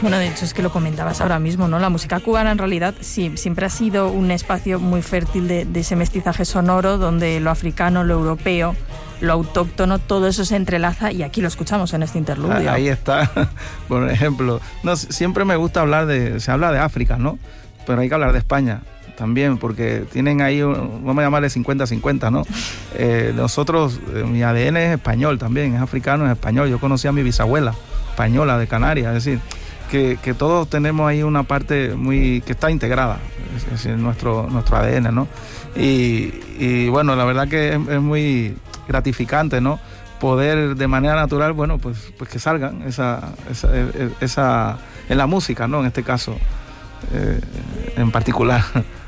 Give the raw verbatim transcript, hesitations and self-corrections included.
Bueno, de hecho es que lo comentabas ahora mismo, ¿no? La música cubana en realidad sí, siempre ha sido un espacio muy fértil de, de ese mestizaje sonoro donde lo africano, lo europeo, lo autóctono, todo eso se entrelaza y aquí lo escuchamos en este interludio. Ahí está, por ejemplo. No, siempre me gusta hablar de, se habla de África, ¿no? Pero hay que hablar de España también, porque tienen ahí, vamos a llamarle cincuenta cincuenta, ¿no? Eh, nosotros, eh, mi A D N es español también, es africano, es español. Yo conocí a mi bisabuela española de Canarias, es decir, que, que todos tenemos ahí una parte muy que está integrada, es decir, nuestro, nuestro A D N, ¿no? Y, y bueno, la verdad que es, es muy gratificante, ¿no? Poder de manera natural, bueno, pues, pues que salgan esa, esa, esa en la música, ¿no? En este caso, eh, en particular.